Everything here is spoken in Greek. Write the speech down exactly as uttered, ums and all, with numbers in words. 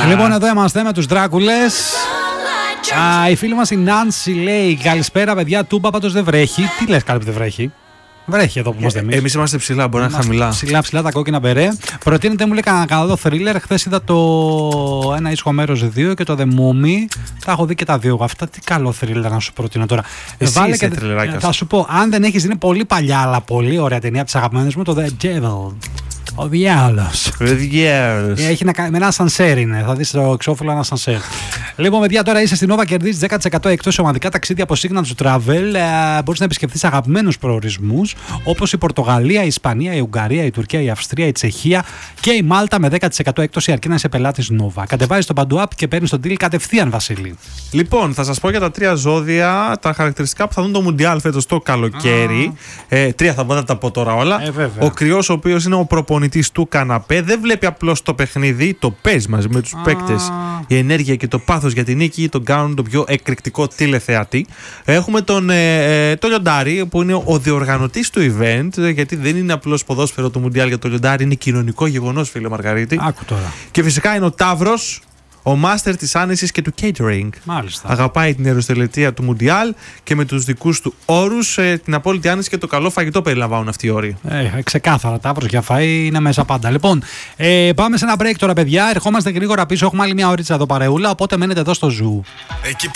Λοιπόν, εδώ είμαστε με τους Δράκουλες. Α, η φίλη μας η Νάνση λέει καλησπέρα παιδιά, Τούμπα πάντως δεν βρέχει. Τι λες κάτι που δεν βρέχει? Βρέχει εδώ που είμαστε εμείς. Εμείς είμαστε ψηλά, μπορεί να είναι χαμηλά. Ψηλά, ψηλά τα κόκκινα μπερέ. Προτείνετε μου λέει κανένα καλό θρίλερ. Χθες είδα το Ένα ίσχο μέρος δύο και το The Mummy. Τα έχω δει και τα δύο. Αυτά τι καλό θρίλερ να σου προτείνω τώρα. Εσύ Βάλε είσαι και θριλεράκια. θα σου πω, αν δεν έχεις δει, είναι πολύ παλιά αλλά πολύ ωραία ταινία από τις αγαπημένες μου, το The Devil. Ο διάολος. Έχει να κάνει με ένα σανσέρ είναι. Θα δεις το εξώφυλλο ένα σανσέρ. Λοιπόν, παιδιά, τώρα είσαι στην Nova, κερδίζεις δέκα τοις εκατό εκτός ομαδικά ταξίδια από Signature Travel. Ε, μπορείς να επισκεφθείς αγαπημένους προορισμούς όπως η Πορτογαλία, η Ισπανία, η Ουγγαρία, η Τουρκία, η Αυστρία, η Τσεχία και η Μάλτα με δέκα τοις εκατό έκπτωση αρκεί να είσαι πελάτης Nova. Κατεβάζεις το παντού app και παίρνεις τον deal κατευθείαν, Βασίλη. Λοιπόν, θα σας πω για τα τρία ζώδια, τα χαρακτηριστικά που θα δουν το Μουντιάλ φέτος το καλοκαίρι. Ε, τρία θα μπορώ να τα πω τώρα όλα. Ε, ο Κρυός, ο οποίος είναι ο προπονητής του καναπέ, δεν βλέπει απλώς το παιχνίδι, το παίζει μαζί με τους παίκτες. Η ενέργεια και το πάθος για την νίκη τον κάνουν το πιο εκρηκτικό τηλεθεατή. Έχουμε τον, ε, τον Λιοντάρη, που είναι ο διοργανωτής του event, γιατί δεν είναι απλώς ποδόσφαιρο του Μουντιάλ για τον Λιοντάρη, είναι κοινωνικό γεγονός, φίλε Μαργαρίτη. Άκου τώρα. Και φυσικά είναι ο Ταύρος, ο μάστερ της άνεσης και του catering. Μάλιστα. Αγαπάει την αεροστελετεία του Μουντιάλ και με τους δικούς του όρους ε, την απόλυτη άνεση και το καλό φαγητό περιλαμβάνουν αυτοί οι όροι. Ε, ξεκάθαρα, Ταύρος για φαΐ είναι μέσα πάντα. Λοιπόν, ε, πάμε σε ένα break τώρα, παιδιά. Ερχόμαστε γρήγορα πίσω. Έχουμε άλλη μια ωρίτσα εδώ παρεούλα. Οπότε μένετε εδώ στο Zoo.